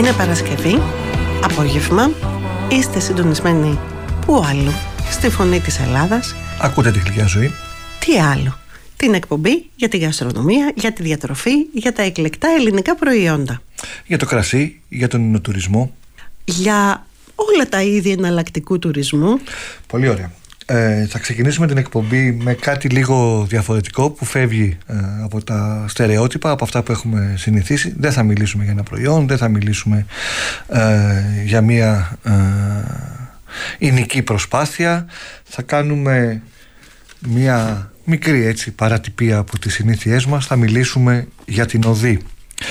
Είναι Παρασκευή, απόγευμα, είστε συντονισμένοι πού άλλου, στη Φωνή της Ελλάδας. Ακούτε τη Γλυκιά Ζωή. Τι άλλο, την εκπομπή για τη γαστρονομία, για τη διατροφή, για τα εκλεκτά ελληνικά προϊόντα. Για το κρασί, για τον υνοτουρισμό. Για όλα τα είδη εναλλακτικού τουρισμού. Πολύ ωραία. Θα ξεκινήσουμε την εκπομπή με κάτι λίγο διαφορετικό που φεύγει από τα στερεότυπα, από αυτά που έχουμε συνηθίσει. Δεν θα μιλήσουμε για ένα προϊόν, δεν θα μιλήσουμε για μια ηνική προσπάθεια. Θα κάνουμε μια μικρή έτσι παρατυπία από τις συνήθειές μας. Θα μιλήσουμε για την οδή.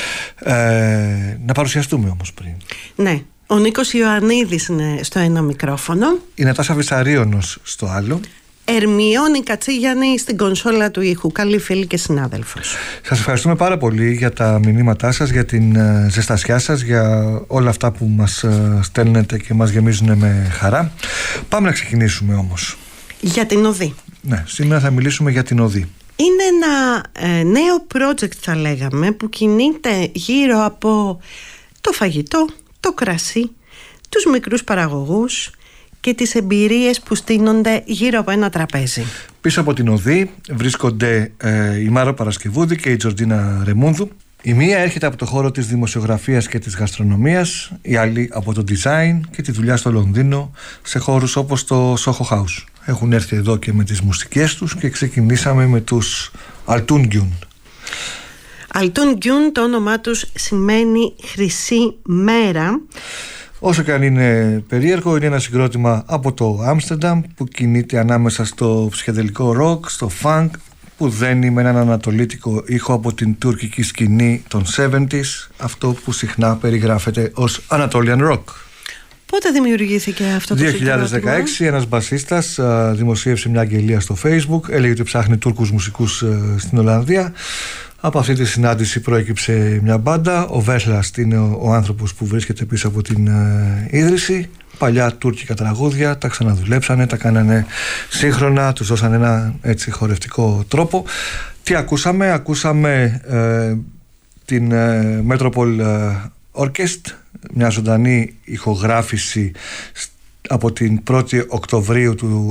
Να παρουσιαστούμε όμως πριν. Ναι. Ο Νίκος Ιωαννίδης είναι στο ένα μικρόφωνο. Η Νατάσα Βυσαρίωνος στο άλλο. Ερμιώνη Κατσίγιαννη στην κονσόλα του ήχου. Καλή φίλη και συνάδελφος. Σας ευχαριστούμε πάρα πολύ για τα μηνύματά σας, για την ζεστασιά σας, για όλα αυτά που μας στέλνετε και μας γεμίζουν με χαρά. Πάμε να ξεκινήσουμε όμως. Για την οδή. Ναι, σήμερα θα μιλήσουμε για την οδή. Είναι ένα νέο project, θα λέγαμε, που κινείται γύρω από το φαγητό, το κρασί, τους μικρούς παραγωγούς και τις εμπειρίες που στείνονται γύρω από ένα τραπέζι. Πίσω από την οδή βρίσκονται η Μάρο Παρασκευούδη και η Τζορτζίνα Ρεμούνδου. Η μία έρχεται από το χώρο της δημοσιογραφίας και της γαστρονομίας, η άλλη από το design και τη δουλειά στο Λονδίνο σε χώρους όπως το Soho House. Έχουν έρθει εδώ και με τις μουσικές τους και ξεκινήσαμε με τους Αλτούνγκιουν. Αλτούνγκιουν, το όνομά τους σημαίνει χρυσή μέρα. Όσο και αν είναι περίεργο, είναι ένα συγκρότημα από το Άμστερνταμ που κινείται ανάμεσα στο ψυχεδελικό ροκ, στο funk, που δένει με έναν ανατολίτικο ήχο από την τουρκική σκηνή των 70s, αυτό που συχνά περιγράφεται ως Anatolian Rock. Πότε δημιουργήθηκε αυτό το συγκρότημα? 2016 ένας μπασίστας δημοσίευσε μια αγγελία στο Facebook, έλεγε ότι ψάχνει Τούρκους μουσικούς στην Ολλανδία. Από αυτή τη συνάντηση προέκυψε μια μπάντα. Ο Βέσλαστ είναι ο άνθρωπος που βρίσκεται πίσω από την ίδρυση. Παλιά τουρκικά τραγούδια, τα ξαναδουλέψανε, τα κάνανε σύγχρονα, τους δώσανε ένα έτσι χορευτικό τρόπο. Τι ακούσαμε? Ακούσαμε την Metropole Orchestra, μια ζωντανή ηχογράφηση από την 1η Οκτωβρίου του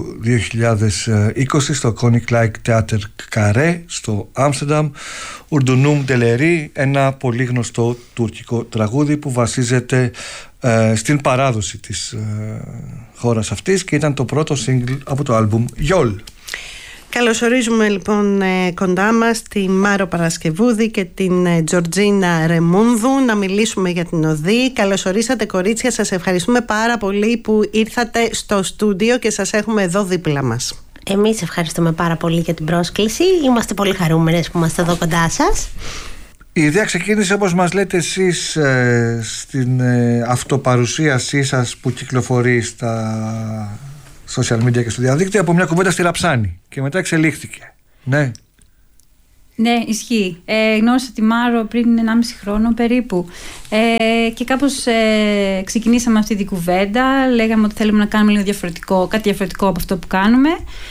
2020 στο Koninklijk Like Theater Carré στο Άμστερνταμ. Ουρντουνούμ Ντελερί, ένα πολύ γνωστό τουρκικό τραγούδι που βασίζεται στην παράδοση της χώρας αυτής και ήταν το πρώτο single από το άλμπουμ Yol. Καλωσορίζουμε λοιπόν κοντά μας τη Μάρο Παρασκευούδη και την Τζορτζίνα Ρεμούνδου να μιλήσουμε για την οδή. Καλωσορίσατε κορίτσια, σας ευχαριστούμε πάρα πολύ που ήρθατε στο στούντιο και σας έχουμε εδώ δίπλα μας. Εμείς ευχαριστούμε πάρα πολύ για την πρόσκληση. Είμαστε πολύ χαρούμενες που είμαστε εδώ κοντά σας. Η ιδέα ξεκίνησε, όπως μας λέτε εσείς, στην αυτοπαρουσίασή σας που κυκλοφορεί στα social media και στο διαδίκτυο, από μια κουβέντα στη Ραψάνη και μετά εξελίχθηκε. Ναι. Ναι, ισχύει. Γνώρισα τη Μάρο πριν 1,5 χρόνο περίπου και κάπως ξεκινήσαμε αυτή την κουβέντα. Λέγαμε ότι θέλουμε να κάνουμε λίγο διαφορετικό, κάτι διαφορετικό από αυτό που κάνουμε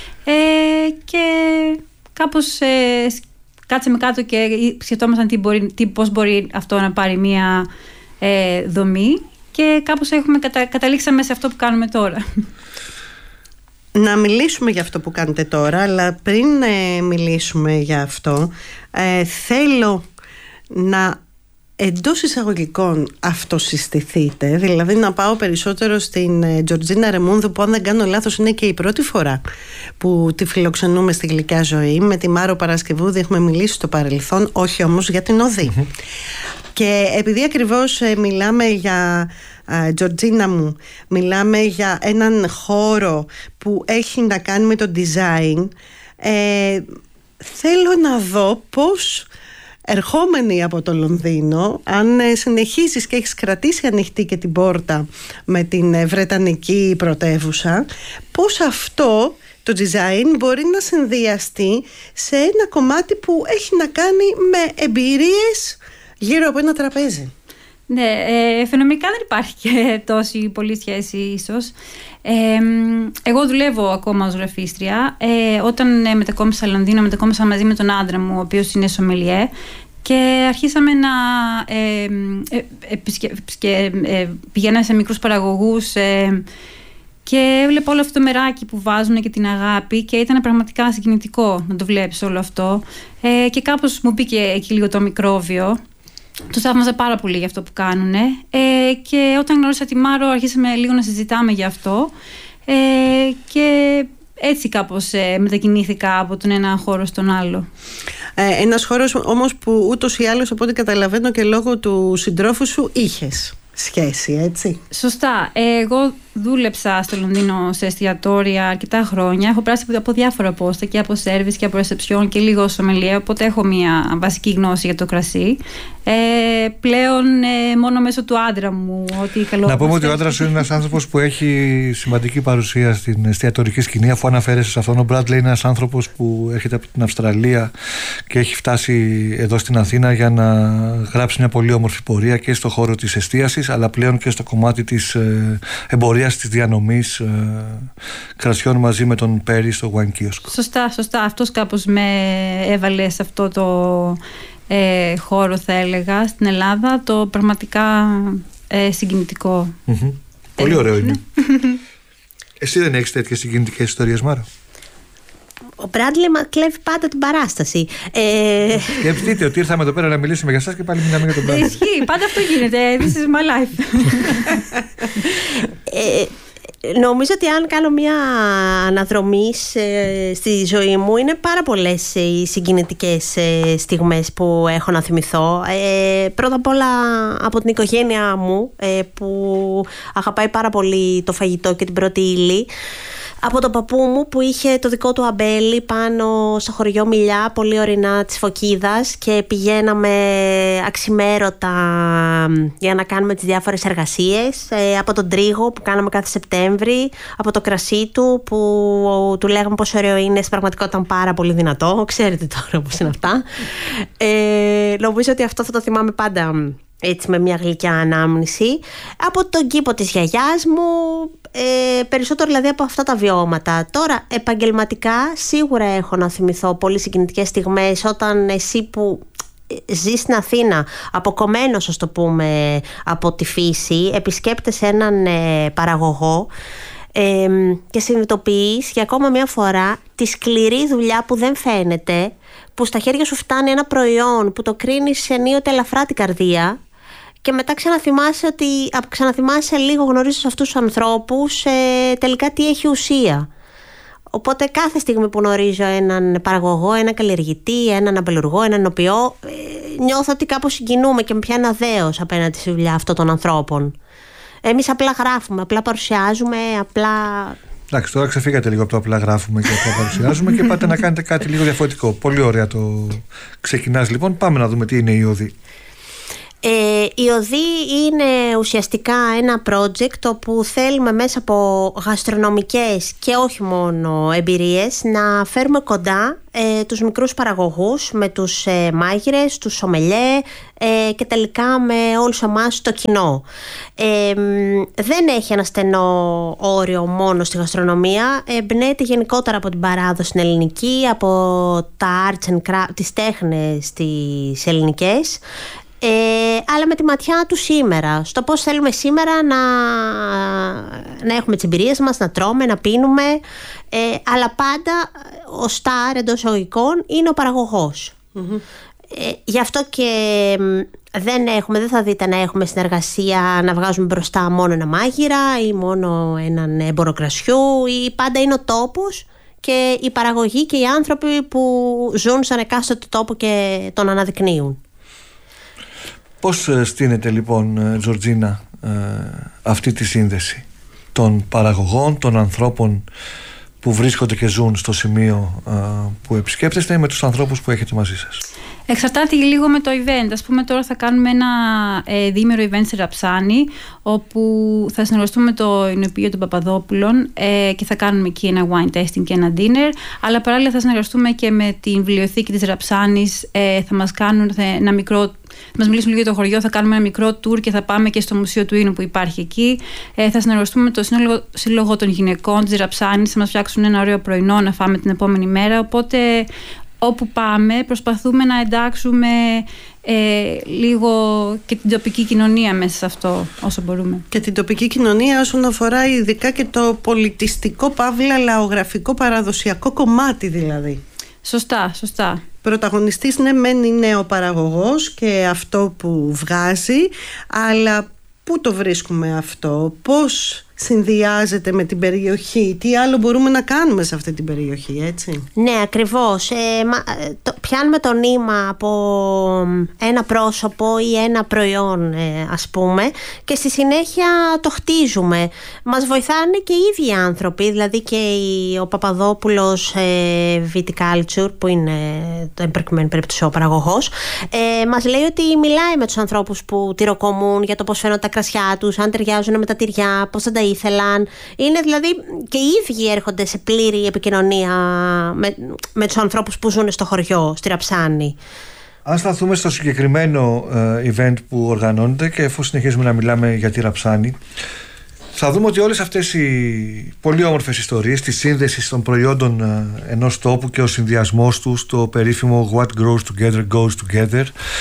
και κάπως κάτσαμε κάτω και σκεφτόμασταν πώς μπορεί αυτό να πάρει μια δομή και κάπως καταλήξαμε σε αυτό που κάνουμε τώρα. Να μιλήσουμε για αυτό που κάνετε τώρα, αλλά πριν μιλήσουμε για αυτό, θέλω να εντός εισαγωγικών αυτοσυστηθείτε, δηλαδή να πάω περισσότερο στην Τζορτζίνα Ρεμούνδου, που αν δεν κάνω λάθος είναι και η πρώτη φορά που τη φιλοξενούμε στη Γλυκιά Ζωή. Με τη Μάρο Παρασκευούδη έχουμε μιλήσει στο παρελθόν, όχι όμως για την οδή. Και επειδή ακριβώς μιλάμε για Τζορτζίνα μου, μιλάμε για έναν χώρο που έχει να κάνει με το design, θέλω να δω πώς ερχόμενοι από το Λονδίνο, αν συνεχίσεις και έχεις κρατήσει ανοιχτή και την πόρτα με την βρετανική πρωτεύουσα, πώς αυτό το design μπορεί να συνδυαστεί σε ένα κομμάτι που έχει να κάνει με εμπειρίες γύρω από ένα τραπέζι. Ναι, φαινομενικά δεν υπάρχει και τόση πολλή σχέση ίσως. Εγώ δουλεύω ακόμα ως γραφίστρια. Όταν μετακόμισα Λονδίνο, μετακόμισα μαζί με τον άντρα μου, ο οποίος είναι σομελιέ. Και αρχίσαμε να πηγαίναμε σε μικρούς παραγωγούς και έβλεπα όλο αυτό το μεράκι που βάζουν και την αγάπη και ήταν πραγματικά συγκινητικό να το βλέπεις όλο αυτό. Και κάπως μου μπήκε εκεί λίγο το μικρόβιο. Τους θαύμαζα πάρα πολύ για αυτό που κάνουν. Και όταν γνώρισα τη Μάρο αρχίσαμε λίγο να συζητάμε για αυτό. Και έτσι κάπως μετακινήθηκα από τον ένα χώρο στον άλλο. Ένας χώρος όμως που ούτως ή άλλως, από ό,τι καταλαβαίνω και λόγω του συντρόφου σου, είχες σχέση, έτσι. Σωστά. Εγώ δούλεψα στο Λονδίνο σε εστιατόρια αρκετά χρόνια. Έχω περάσει από διάφορα πόστα και από σέρβις και από ρεσεψιόν και λίγο σομελιέ, οπότε έχω μια βασική γνώση για το κρασί. Πλέον μόνο μέσω του άντρα μου. Να πούμε ότι ο άντρας είναι ένας άνθρωπος που έχει σημαντική παρουσία στην εστιατορική σκηνή, αφού αναφέρεσαι σε αυτόν. Ο Bradley είναι ένας άνθρωπος που έρχεται από την Αυστραλία και έχει φτάσει εδώ στην Αθήνα για να γράψει μια πολύ όμορφη πορεία και στον χώρο της εστίασης, αλλά πλέον και στο κομμάτι της εμπορίας, της διανομής κρασιών μαζί με τον Πέρι στο Wine Kiosk. Σωστά. Αυτός κάπως με έβαλε σε αυτό το χώρο, θα έλεγα, στην Ελλάδα, το πραγματικά συγκινητικό. Πολύ ωραίο είναι. Εσύ δεν έχεις τέτοιες συγκινητικές ιστορίες, Μάρα? Ο Μπράντλι κλέβει πάντα την παράσταση. Σκεφτείτε ότι ήρθαμε εδώ πέρα να μιλήσουμε για εσάς και πάλι μιλάμε για τον Μπράντλι. Ισχύει, πάντα αυτό γίνεται. This is my life. Νομίζω ότι αν κάνω μια αναδρομή στη ζωή μου, είναι πάρα πολλές οι συγκινητικές στιγμές που έχω να θυμηθώ. Πρώτα απ' όλα από την οικογένειά μου, που αγαπάει πάρα πολύ το φαγητό και την πρώτη ύλη. Από τον παππού μου που είχε το δικό του αμπέλι πάνω στο χωριό Μιλιά, πολύ ορεινά της Φωκίδας, και πηγαίναμε αξιμέρωτα για να κάνουμε τις διάφορες εργασίες. Από τον τρίγο που κάναμε κάθε Σεπτέμβρη, από το κρασί του που του λέγαμε πόσο ωραίο είναι, στην πραγματικότητα ήταν πάρα πολύ δυνατό. Ξέρετε τώρα πώς είναι αυτά. Νομίζω ότι αυτό θα το θυμάμαι πάντα έτσι με μια γλυκιά ανάμνηση. Από τον κήπο της γιαγιάς μου, περισσότερο δηλαδή από αυτά τα βιώματα. Τώρα επαγγελματικά σίγουρα έχω να θυμηθώ πολύ συγκινητικές στιγμές, όταν εσύ που ζεις στην Αθήνα, αποκομμένος ας το πούμε από τη φύση, επισκέπτεσαι έναν παραγωγό και συνειδητοποιείς για ακόμα μια φορά τη σκληρή δουλειά που δεν φαίνεται, που στα χέρια σου φτάνει ένα προϊόν που το κρίνεις ενίοτε ελαφρά την καρδία, και μετά ξαναθυμάσαι λίγο, γνωρίζεις αυτούς τους ανθρώπους, τελικά τι έχει ουσία. Οπότε κάθε στιγμή που γνωρίζω έναν παραγωγό, έναν καλλιεργητή, έναν αμπελουργό, ένανοποιό, νιώθω ότι κάπως συγκινούμε και με πιάνει αδέος απέναντι στη δουλειά αυτών των ανθρώπων. Εμείς απλά γράφουμε, απλά παρουσιάζουμε, απλά... Εντάξει, τώρα ξεφύγατε λίγο από το απλά γράφουμε και απλά παρουσιάζουμε και πάτε να κάνετε κάτι λίγο διαφορετικό. Πολύ ωραία το ξεκινάς λοιπόν. Πάμε να δούμε τι είναι η οδή. Η οδή είναι ουσιαστικά ένα project όπου θέλουμε μέσα από γαστρονομικές και όχι μόνο εμπειρίες να φέρουμε κοντά τους μικρούς παραγωγούς με τους μάγειρες, τους σομελιέ και τελικά με όλους εμάς το κοινό. Δεν έχει ένα στενό όριο μόνο στη γαστρονομία, εμπνέεται γενικότερα από την παράδοση στην ελληνική, από τα arts and crafts, τις τέχνες τις ελληνικές, αλλά με τη ματιά του σήμερα, στο πώς θέλουμε σήμερα να έχουμε τις εμπειρίες μας, να τρώμε, να πίνουμε, αλλά πάντα ο στάρ εντός εισαγωγικών είναι ο παραγωγός. Γι' αυτό και δεν θα δείτε να έχουμε συνεργασία, να βγάζουμε μπροστά μόνο ένα μάγειρα ή μόνο έναν έμπορο κρασιού, ή πάντα είναι ο τόπος και η παραγωγή και οι άνθρωποι που ζουν σαν εκάστοτε τόπο και τον αναδεικνύουν. Πώς στείνεται λοιπόν, Τζορτζίνα, αυτή τη σύνδεση των παραγωγών, των ανθρώπων που βρίσκονται και ζουν στο σημείο που επισκέπτεστε, με τους ανθρώπους που έχετε μαζί σας? Εξαρτάται λίγο με το event. Ας πούμε τώρα θα κάνουμε ένα διήμερο event σε Ραψάνη, όπου θα συνεργαστούμε με το Ινωπείο των Παπαδόπουλων και θα κάνουμε εκεί ένα wine tasting και ένα dinner, αλλά παράλληλα θα συνεργαστούμε και με την βιβλιοθήκη της Ραψάνης. Θα μας κάνουν ένα μικρό... Θα μας μιλήσουν λίγο για το χωριό, θα κάνουμε ένα μικρό tour και θα πάμε και στο Μουσείο του Ίνου που υπάρχει εκεί. Θα συνεργαστούμε με το Σύλλογο των Γυναικών της Ραψάνης, θα μας φτιάξουν ένα ωραίο πρωινό να φάμε την επόμενη μέρα. Οπότε όπου πάμε προσπαθούμε να εντάξουμε λίγο και την τοπική κοινωνία μέσα σε αυτό όσο μπορούμε. Και την τοπική κοινωνία όσον αφορά ειδικά και το πολιτιστικό παύλα λαογραφικό παραδοσιακό κομμάτι δηλαδή. Σωστά. Πρωταγωνιστής ναι μεν είναι ο παραγωγός και αυτό που βγάζει, αλλά πού το βρίσκουμε αυτό, πώς συνδυάζεται με την περιοχή, τι άλλο μπορούμε να κάνουμε σε αυτή την περιοχή, έτσι? Ναι, ακριβώς. Πιάνουμε το νήμα από ένα πρόσωπο ή ένα προϊόν, ας πούμε, και στη συνέχεια το χτίζουμε. Μας βοηθάνε και οι ίδιοι άνθρωποι, δηλαδή και ο Παπαδόπουλος Viticulture, που είναι το προκειμένη περίπτωση ο παραγωγός, μας λέει ότι μιλάει με τους ανθρώπους που τυροκομούν για το πώς φαίνονται τα κρασιά τους, αν ταιριάζουν με τα τυριά, πώς θα τα ήθελαν. Είναι δηλαδή και οι ίδιοι έρχονται σε πλήρη επικοινωνία με τους ανθρώπους που ζουν στο χωριό, στη Ραψάνη. Αν σταθούμε στο συγκεκριμένο event που οργανώνεται, και εφόσον συνεχίζουμε να μιλάμε για τη Ραψάνη, θα δούμε ότι όλες αυτές οι πολύ όμορφες ιστορίες της σύνδεσης των προϊόντων ενός τόπου και ο συνδυασμός τους, το περίφημο What grows together goes together,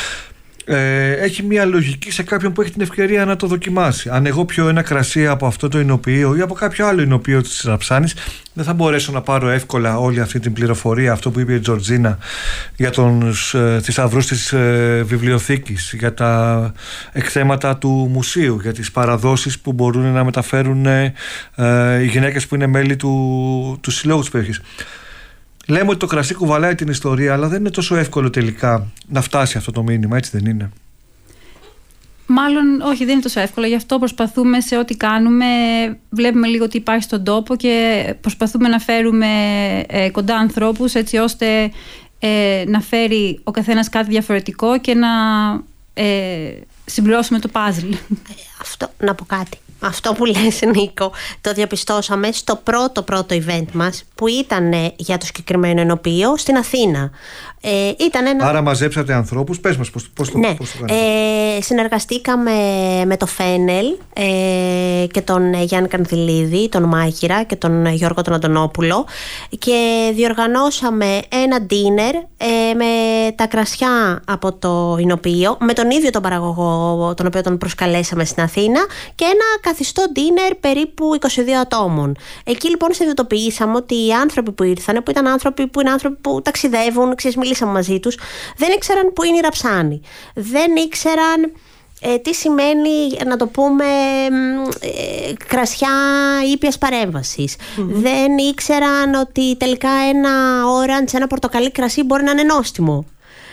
έχει μια λογική σε κάποιον που έχει την ευκαιρία να το δοκιμάσει. Αν εγώ πιω ένα κρασί από αυτό το εινοποιείο ή από κάποιο άλλο εινοποιείο της Ραψάνης, δεν θα μπορέσω να πάρω εύκολα όλη αυτή την πληροφορία, αυτό που είπε η Τζορτζίνα για τους θησαυρούς της βιβλιοθήκης, για τα εκθέματα του μουσείου, για τις παραδόσεις που μπορούν να μεταφέρουν οι γυναίκες που είναι μέλη του συλλόγου της περιοχής. Λέμε ότι το κρασί κουβαλάει την ιστορία, αλλά δεν είναι τόσο εύκολο τελικά να φτάσει αυτό το μήνυμα, έτσι δεν είναι? Μάλλον όχι, δεν είναι τόσο εύκολο. Γι' αυτό προσπαθούμε σε ό,τι κάνουμε. Βλέπουμε λίγο τι υπάρχει στον τόπο και προσπαθούμε να φέρουμε κοντά ανθρώπους, έτσι ώστε να φέρει ο καθένας κάτι διαφορετικό και να συμπληρώσουμε το παζλ. Αυτό, να πω κάτι. Αυτό που λες, Νίκο, το διαπιστώσαμε στο πρώτο event μας, που ήταν για το συγκεκριμένο ενοποιείο στην Αθήνα. Άρα μαζέψατε ανθρώπους, πες μας πώς το κάνετε. Συνεργαστήκαμε με το Φένελ και τον Γιάννη Κανδυλίδη, τον μάγειρα, και τον Γιώργο τον Αντωνόπουλο, και διοργανώσαμε ένα dinner με τα κρασιά από το εινοποιείο, με τον ίδιο τον παραγωγό, τον οποίο τον προσκαλέσαμε στην Αθήνα, και ένα καθιστό dinner περίπου 22 ατόμων. Εκεί λοιπόν συνειδητοποιήσαμε ότι οι άνθρωποι που ήρθαν, που είναι άνθρωποι που ταξιδεύουν, μιλήσαμε μαζί τους, δεν ήξεραν που είναι η Ραψάνη. Δεν ήξεραν τι σημαίνει, να το πούμε, κρασιά ήπιας παρέμβασης. Δεν ήξεραν ότι τελικά ένα orange, ένα πορτοκαλί κρασί μπορεί να είναι νόστιμο.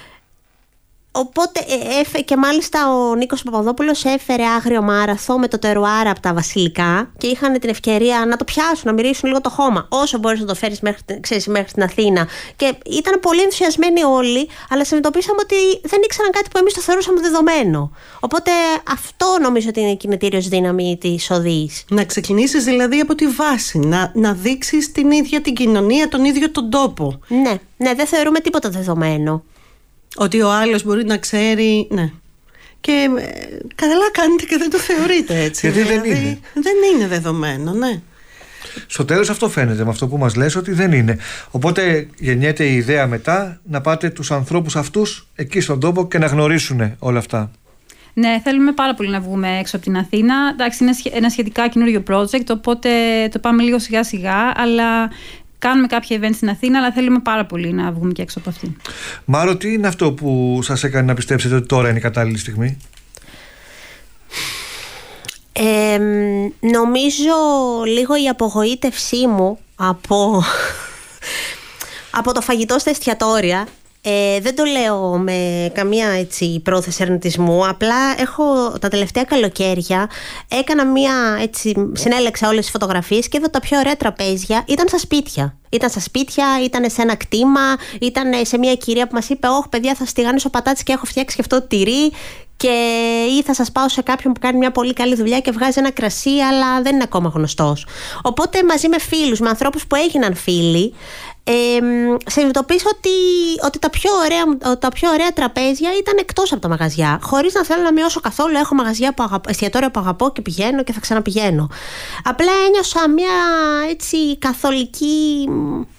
Οπότε και μάλιστα ο Νίκος Παπαδόπουλος έφερε άγριο μάραθο με το τερουάρα από τα Βασιλικά και είχαν την ευκαιρία να το πιάσουν, να μυρίσουν λίγο το χώμα, όσο μπορείς να το φέρεις μέχρι την Αθήνα. Και ήταν πολύ ενθουσιασμένοι όλοι, αλλά συνειδητοποίησαμε ότι δεν ήξεραν κάτι που εμείς το θεωρούσαμε δεδομένο. Οπότε αυτό νομίζω ότι είναι η κινητήριος δύναμη της οδής. Να ξεκινήσεις δηλαδή από τη βάση, να δείξεις την ίδια την κοινωνία, τον ίδιο τον τόπο. Ναι, δεν θεωρούμε τίποτα δεδομένο. Ότι ο άλλος μπορεί να ξέρει, ναι. Και καλά κάνετε και δεν το θεωρείτε έτσι. Γιατί δηλαδή, δεν είναι δεδομένο, ναι. Στο τέλος αυτό φαίνεται με αυτό που μας λες, ότι δεν είναι. Οπότε γεννιέται η ιδέα μετά να πάτε τους ανθρώπους αυτούς εκεί στον τόπο και να γνωρίσουν όλα αυτά. Ναι, θέλουμε πάρα πολύ να βγούμε έξω από την Αθήνα. Εντάξει, είναι ένα σχετικά καινούριο project, οπότε το πάμε λίγο σιγά σιγά, αλλά κάνουμε κάποια event στην Αθήνα, αλλά θέλουμε πάρα πολύ να βγούμε και έξω από αυτήν. Μάρο, τι είναι αυτό που σας έκανε να πιστέψετε ότι τώρα είναι η κατάλληλη στιγμή? Νομίζω λίγο η απογοήτευσή μου από το φαγητό στα εστιατόρια. Δεν το λέω με καμία έτσι πρόθεση αρνητισμού. Απλά τα τελευταία καλοκαίρια έκανα συνέλεξα όλες τις φωτογραφίες και είδα τα πιο ωραία τραπέζια ήταν στα σπίτια. Ήταν σε ένα κτήμα, ήταν σε μια κυρία που μας είπε: «Όχι, παιδιά, θα στιγάνισω πατάτες και έχω φτιάξει και αυτό το τυρί». Ή θα σας πάω σε κάποιον που κάνει μια πολύ καλή δουλειά και βγάζει ένα κρασί, αλλά δεν είναι ακόμα γνωστός. Οπότε μαζί με φίλους, με ανθρώπους που έγιναν φίλοι, συνειδητοποίησα ότι τα πιο ωραία τραπέζια ήταν εκτός από τα μαγαζιά. Χωρίς να θέλω να μειώσω καθόλου, έχω μαγαζιά εστιατόρια που αγαπώ και πηγαίνω και θα ξαναπηγαίνω. Απλά ένιωσα μια έτσι καθολική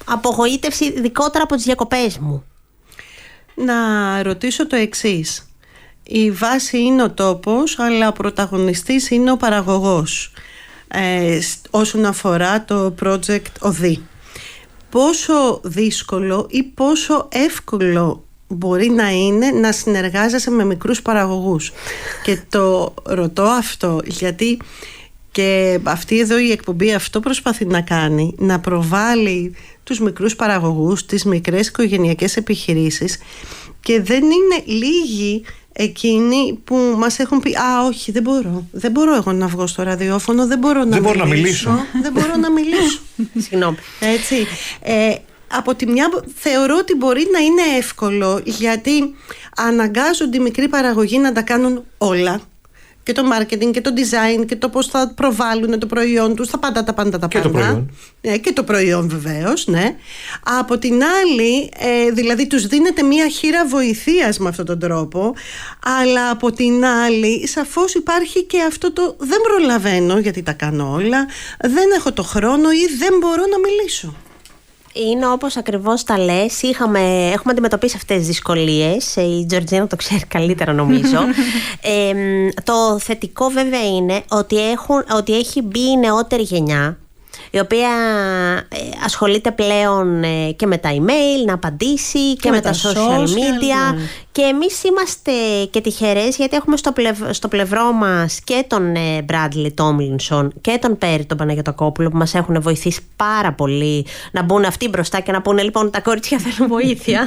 απογοήτευση, ειδικότερα από τις διακοπές μου. Να ρωτήσω το εξής. η βάση είναι ο τόπος, αλλά ο πρωταγωνιστής είναι ο παραγωγός όσον αφορά το project ΟΔΗ. Πόσο δύσκολο ή πόσο εύκολο μπορεί να είναι να συνεργάζεσαι με μικρούς παραγωγούς. Και το ρωτώ αυτό γιατί και αυτή εδώ η εκπομπή αυτό προσπαθεί να κάνει, να προβάλλει τους μικρούς παραγωγούς, τις μικρές οικογενειακές επιχειρήσεις, και δεν είναι λίγοι εκείνοι που μας έχουν πει όχι, δεν μπορώ εγώ να βγω στο ραδιόφωνο, δεν μπορώ να μιλήσω. Συγγνώμη. Έτσι. Από τη μια θεωρώ ότι μπορεί να είναι εύκολο, γιατί αναγκάζονται οι μικροί παραγωγοί να τα κάνουν όλα, και το marketing και το design και το πώς θα προβάλλουν το προϊόν τους, τα πάντα. Και το προϊόν. Και το προϊόν βεβαίως, ναι. Από την άλλη, δηλαδή τους δίνεται μία χείρα βοηθείας με αυτόν τον τρόπο, αλλά από την άλλη σαφώς υπάρχει και αυτό το δεν προλαβαίνω γιατί τα κάνω όλα, δεν έχω το χρόνο ή δεν μπορώ να μιλήσω. Είναι όπως ακριβώς τα λες. Έχουμε αντιμετωπίσει αυτές τις δυσκολίες. Η Τζορτζίνα το ξέρει καλύτερα, νομίζω. Το θετικό βέβαια είναι ότι έχει μπει η νεότερη γενιά, η οποία ασχολείται πλέον και με τα email, να απαντήσει και με τα social media. Ναι. Και εμείς είμαστε και τυχερές, γιατί έχουμε στο πλευρό μας και τον Bradley Tomlinson και τον Πέρι τον Παναγιωτακόπουλο, που μας έχουν βοηθήσει πάρα πολύ να μπουν αυτοί μπροστά και να πούνε λοιπόν τα κορίτσια θέλουν βοήθεια.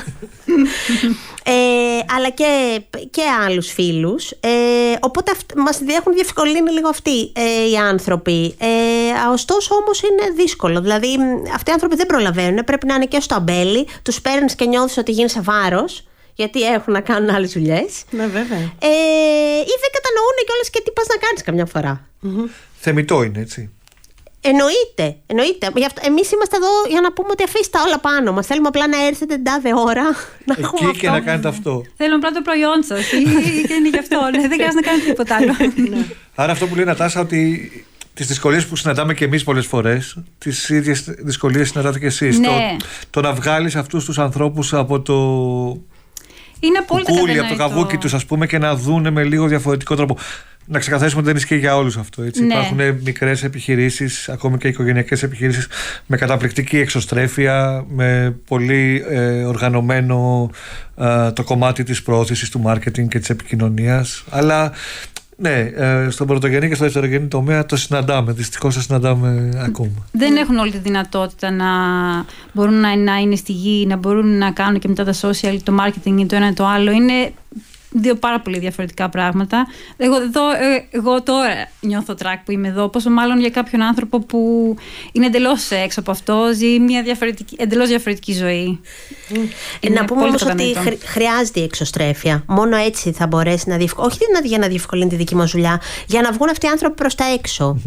Αλλά και άλλους φίλους, οπότε μας έχουν διευκολύνει λίγο αυτοί οι άνθρωποι. Ωστόσο όμως είναι δύσκολο, δηλαδή αυτοί οι άνθρωποι δεν προλαβαίνουν, πρέπει να είναι και στο αμπέλι, τους παίρνεις και νιώθεις ότι γίνεσαι βάρος, γιατί έχουν να κάνουν άλλες δουλειές. Ναι, βέβαια. Ή δεν κατανοούν κιόλας και τι πας να κάνεις καμιά φορά. Θεμιτό είναι, έτσι. Εννοείται. Εμείς είμαστε εδώ για να πούμε ότι αφήστε όλα πάνω μας. Θέλουμε απλά να έρθετε την τάδε ώρα να έχουμε εκεί και να κάνετε αυτό. Θέλουμε απλά το προϊόν σας. Και είναι γι' αυτό. Δεν χρειάζεται να κάνετε τίποτα άλλο. Άρα αυτό που λέει η Νατάσα, ότι τις δυσκολίες που συναντάμε και εμείς πολλές φορές, τις ίδιες δυσκολίες συναντάτε και εσείς. Ναι. Το να βγάλεις αυτούς τους ανθρώπους από το κουκούλι, από το καβούκι τους, ας πούμε, και να δούνε με λίγο διαφορετικό τρόπο. Να ξεκαθαρίσουμε ότι δεν ισχύει για όλους αυτό. Έτσι. Ναι. Υπάρχουν μικρές επιχειρήσεις, ακόμη και οικογενειακές επιχειρήσεις, με καταπληκτική εξωστρέφεια, με πολύ οργανωμένο το κομμάτι της προώθησης, του marketing και της επικοινωνίας. Αλλά ναι, στον πρωτογενή και στο δευτερογενή τομέα το συναντάμε. Δυστυχώς το συναντάμε ακόμα. Δεν έχουν όλη τη δυνατότητα να μπορούν να είναι στη γη, να μπορούν να κάνουν και μετά τα social, το marketing, το ένα το άλλο. Είναι δύο πάρα πολύ διαφορετικά πράγματα. Εγώ τώρα νιώθω τρακ που είμαι εδώ, πόσο μάλλον για κάποιον άνθρωπο που είναι εντελώς έξω από αυτό, ζει μια εντελώς διαφορετική ζωή. Να πούμε όμως ότι χρειάζεται η εξωστρέφεια. Μόνο έτσι θα μπορέσει να όχι για να διευκολύνει τη δική μας δουλειά, για να βγουν αυτοί οι άνθρωποι προς τα έξω.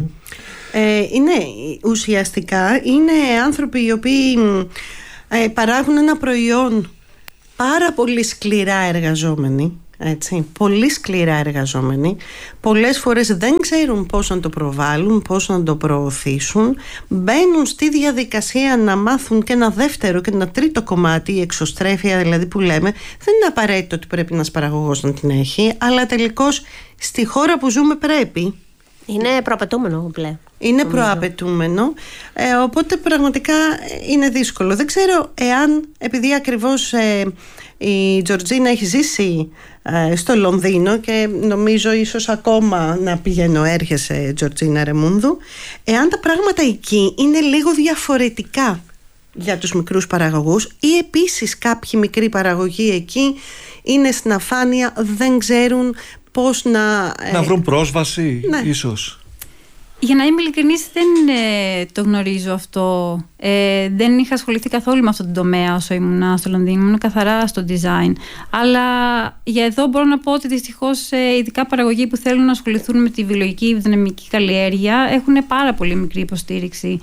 Ουσιαστικά είναι άνθρωποι οι οποίοι παράγουν ένα προϊόν πάρα πολύ σκληρά εργαζόμενοι. Έτσι, πολύ σκληρά εργαζόμενοι, πολλές φορές δεν ξέρουν πώς να το προβάλλουν, πώς να το προωθήσουν, μπαίνουν στη διαδικασία να μάθουν και ένα δεύτερο και ένα τρίτο κομμάτι, η εξωστρέφεια δηλαδή που λέμε. Δεν είναι απαραίτητο ότι πρέπει ένας παραγωγός να την έχει, αλλά τελικώς στη χώρα που ζούμε πρέπει. Είναι προαπαιτούμενο πλέον. Είναι προαπαιτούμενο, οπότε πραγματικά είναι δύσκολο. Δεν ξέρω εάν, επειδή ακριβώς η Τζορτζίνα έχει ζήσει στο Λονδίνο και νομίζω ίσως ακόμα να πηγαίνω έρχεσαι, Τζορτζίνα Ρεμούνδου, εάν τα πράγματα εκεί είναι λίγο διαφορετικά για τους μικρούς παραγωγούς, ή επίσης κάποιοι μικροί παραγωγοί εκεί είναι στην αφάνεια, δεν ξέρουν πώς να βρουν πρόσβαση, ναι. Ίσως. Για να είμαι ειλικρινής, δεν το γνωρίζω αυτό. Δεν είχα ασχοληθεί καθόλου με αυτόν τον τομέα όσο ήμουν στο Λονδίνο. Ήμουν καθαρά στο design. Αλλά για εδώ μπορώ να πω ότι δυστυχώς ειδικά παραγωγοί που θέλουν να ασχοληθούν με τη βιολογική δυναμική καλλιέργεια έχουν πάρα πολύ μικρή υποστήριξη.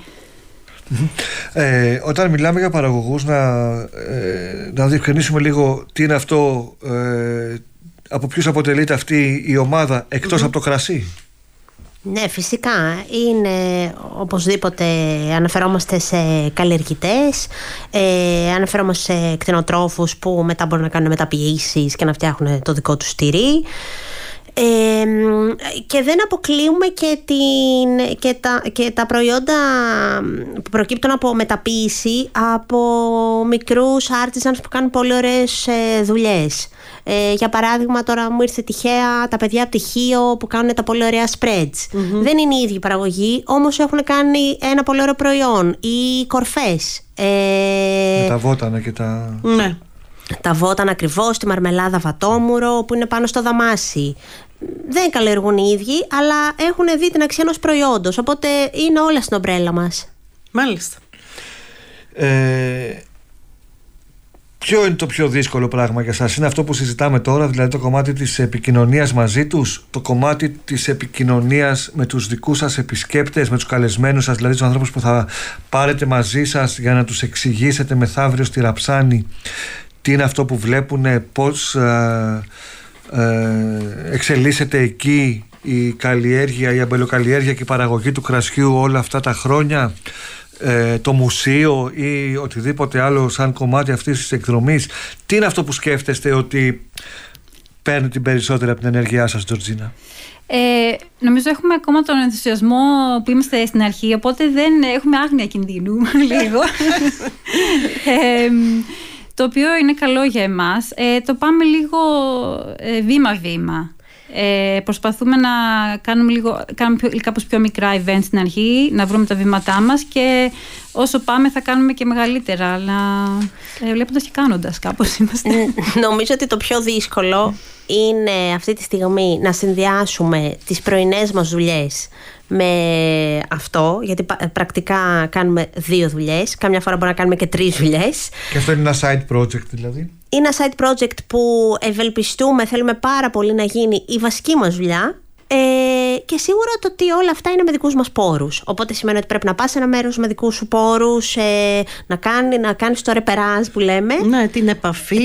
Όταν μιλάμε για παραγωγούς, να διευκρινίσουμε λίγο τι είναι αυτό, από ποιους αποτελείται αυτή η ομάδα εκτός από το κρασί. Ναι, φυσικά. Είναι οπωσδήποτε, αναφερόμαστε σε καλλιεργητές, αναφερόμαστε σε κτηνοτρόφους που μετά μπορούν να κάνουν μεταποιήσεις και να φτιάχνουν το δικό τους τυρί. Και δεν αποκλείουμε και τα προϊόντα που προκύπτουν από μεταποίηση από μικρούς artisans που κάνουν πολύ ωραίες δουλειές. Για παράδειγμα, τώρα μου ήρθε τυχαία τα παιδιά από πτυχίο που κάνουν τα πολύ ωραία spreads. Δεν είναι η ίδια παραγωγή, όμως έχουν κάνει ένα πολύ ωραίο προϊόν. Οι κορφές. Με τα βότανα και τα... Ναι. Τα βότανα ακριβώς, τη μαρμελάδα βατόμουρο που είναι πάνω στο δαμάσι. Δεν καλλιεργούν οι ίδιοι, αλλά έχουν δει την αξία ενός προϊόντος. Οπότε είναι όλα στην ομπρέλα μας. Μάλιστα. Ποιο είναι το πιο δύσκολο πράγμα για σας? Είναι αυτό που συζητάμε τώρα, δηλαδή το κομμάτι της επικοινωνίας μαζί τους, το κομμάτι της επικοινωνίας με τους δικούς σας επισκέπτες, με τους καλεσμένους σας, δηλαδή τους ανθρώπους που θα πάρετε μαζί σας για να τους εξηγήσετε μεθαύριο στη Ραψάνη τι είναι αυτό που βλέπουν, πώς εξελίσσεται εκεί η καλλιέργεια, η αμπελοκαλλιέργεια και η παραγωγή του κρασιού όλα αυτά τα χρόνια, το μουσείο ή οτιδήποτε άλλο σαν κομμάτι αυτής της εκδρομής. Τι είναι αυτό που σκέφτεστε ότι παίρνει την περισσότερη από την ενέργειά σας, Τζορτζίνα? Νομίζω έχουμε ακόμα τον ενθουσιασμό που είμαστε στην αρχή, οπότε δεν έχουμε άγνοια κινδύνου λίγο. Το οποίο είναι καλό για εμάς. Το πάμε λίγο βήμα-βήμα. Προσπαθούμε να κάνουμε κάπως πιο μικρά events στην αρχή, να βρούμε τα βήματά μας και όσο πάμε θα κάνουμε και μεγαλύτερα, αλλά βλέποντας και κάνοντας κάπως είμαστε. Νομίζω ότι το πιο δύσκολο είναι αυτή τη στιγμή να συνδυάσουμε τις πρωινές μας δουλειές με αυτό, γιατί πρακτικά κάνουμε 2 δουλειές, καμιά φορά μπορούμε να κάνουμε και 3 δουλειές. Και αυτό είναι ένα side project δηλαδή? Είναι ένα side project που ευελπιστούμε, θέλουμε πάρα πολύ να γίνει η βασική μας δουλειά, και σίγουρα το ότι όλα αυτά είναι με δικούς μας πόρους. Οπότε σημαίνει ότι πρέπει να πας σε ένα μέρος με δικούς σου πόρους, να κάνεις το ρεπεράζ που λέμε. Ναι, την επαφή,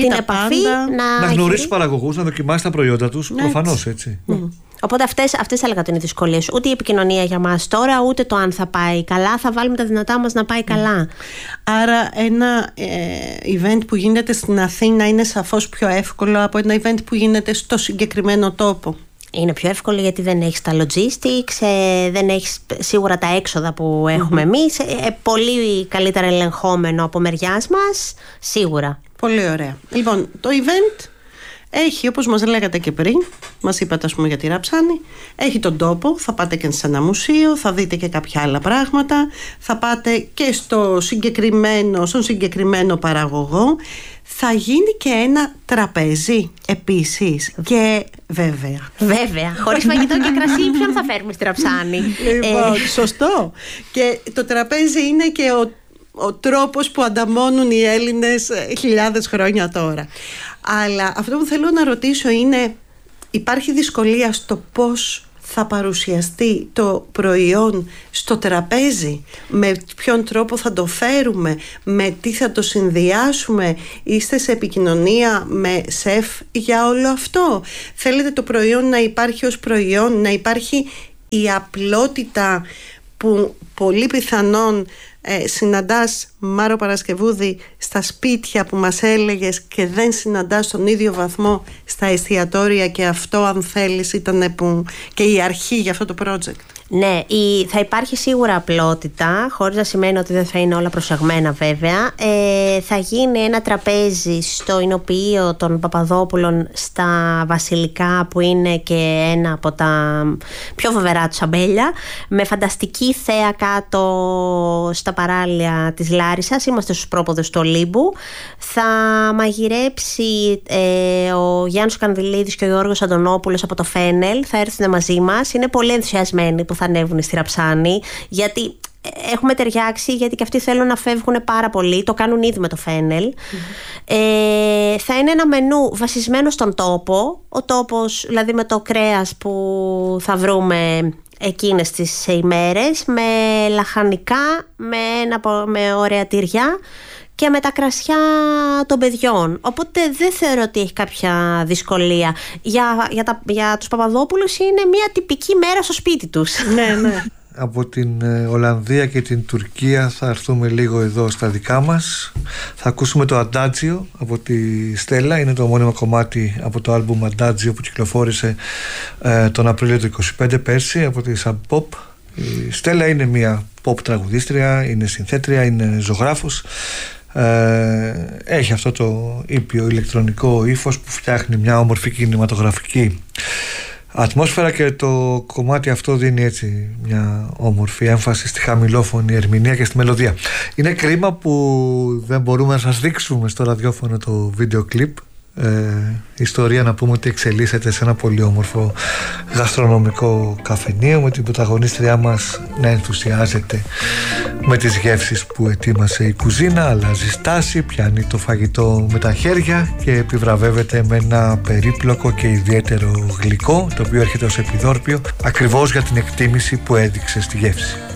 να γνωρίσεις παραγωγούς, να δοκιμάσεις τα προϊόντα τους, ναι, προφανώς έτσι. Οπότε αυτές έλεγα ότι είναι οι δυσκολίες. Ούτε η επικοινωνία για μας τώρα, ούτε το αν θα πάει καλά. Θα βάλουμε τα δυνατά μας να πάει καλά. Άρα ένα event που γίνεται στην Αθήνα είναι σαφώς πιο εύκολο από ένα event που γίνεται στο συγκεκριμένο τόπο. Είναι πιο εύκολο γιατί δεν έχεις τα logistics, δεν έχεις σίγουρα τα έξοδα που έχουμε εμείς. Πολύ καλύτερα ελεγχόμενο από μεριάς μας, σίγουρα. Πολύ ωραία. Λοιπόν, το event έχει, όπως μας λέγατε και πριν, μας είπατε ας πούμε για τη Ραψάνη, έχει τον τόπο, θα πάτε και σε ένα μουσείο, θα δείτε και κάποια άλλα πράγματα, θα πάτε και στον συγκεκριμένο παραγωγό, θα γίνει και ένα τραπέζι επίσης και βέβαια, χωρίς φαγητό και κρασί ποιον θα φέρουμε στη Ραψάνη? Λοιπόν, σωστό. Και το τραπέζι είναι και ο τρόπος που ανταμώνουν οι Έλληνες χιλιάδες χρόνια τώρα. Αλλά αυτό που θέλω να ρωτήσω είναι, υπάρχει δυσκολία στο πώς θα παρουσιαστεί το προϊόν στο τραπέζι, με ποιον τρόπο θα το φέρουμε, με τι θα το συνδυάσουμε? Είστε σε επικοινωνία με σεφ για όλο αυτό? Θέλετε το προϊόν να υπάρχει ως προϊόν, να υπάρχει η απλότητα που πολύ πιθανόν συναντάς, Μάρο Παρασκευούδη, στα σπίτια που μας έλεγες και δεν συναντάς στον ίδιο βαθμό στα εστιατόρια, και αυτό αν θέλεις ήταν και η αρχή για αυτό το project? Ναι, θα υπάρχει σίγουρα απλότητα, χωρίς να σημαίνει ότι δεν θα είναι όλα προσεγμένα βέβαια. Θα γίνει ένα τραπέζι στο εινοποιείο των Παπαδόπουλων στα Βασιλικά, που είναι και ένα από τα πιο φοβερά τους αμπέλια, με φανταστική θέα κάτω στα παράλια της Λάρισσας. Είμαστε στους πρόποδες του Ολύμπου. Θα μαγειρέψει ο Γιάννης Κανδυλίδης και ο Γιώργος Αντωνόπουλος από το Φένελ, θα έρθουν μαζί μας. Είναι πολύ ενθουσιασμένοι που θα ανέβουν στη Ραψάνη, γιατί έχουμε ταιριάξει, γιατί και αυτοί θέλουν να φεύγουν πάρα πολύ. Το κάνουν ήδη με το Φένελ. Θα είναι ένα μενού βασισμένο στον τόπο. Ο τόπος, δηλαδή με το κρέας που θα βρούμε εκείνες τις ημέρες, με λαχανικά, με ωραία τυριά και με τα κρασιά των παιδιών. Οπότε δεν θεωρώ ότι έχει κάποια δυσκολία. Για τους Παπαδόπουλους είναι μια τυπική μέρα στο σπίτι τους. Ναι. Από την Ολλανδία και την Τουρκία θα έρθουμε λίγο εδώ στα δικά μας. Θα ακούσουμε το Adagio από τη Στέλλα. Είναι το μόνιμο κομμάτι από το άλμπουμ Adagio που κυκλοφόρησε τον Απρίλιο του 25 πέρσι από τη Sub Pop. Η Στέλλα είναι μια pop τραγουδίστρια, είναι συνθέτρια, είναι ζωγράφος. Έχει αυτό το ήπιο ηλεκτρονικό ύφος που φτιάχνει μια όμορφη κινηματογραφική ατμόσφαιρα και το κομμάτι αυτό δίνει έτσι μια όμορφη έμφαση στη χαμηλόφωνη ερμηνεία και στη μελωδία. Είναι κρίμα που δεν μπορούμε να σας δείξουμε στο ραδιόφωνο το βίντεο κλιπ. Η ιστορία να πούμε ότι εξελίσσεται σε ένα πολύ όμορφο γαστρονομικό καφενείο με την πρωταγωνίστριά μας να ενθουσιάζεται με τις γεύσεις που ετοίμασε η κουζίνα, αλλάζει στάση, πιάνει το φαγητό με τα χέρια και επιβραβεύεται με ένα περίπλοκο και ιδιαίτερο γλυκό το οποίο έρχεται ως επιδόρπιο ακριβώς για την εκτίμηση που έδειξε στη γεύση.